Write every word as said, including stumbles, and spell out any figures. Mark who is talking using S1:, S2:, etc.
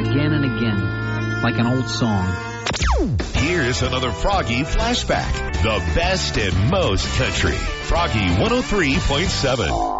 S1: again and again, like an old song.
S2: Here's another Froggy flashback. The best and most country. Froggy one oh three point seven.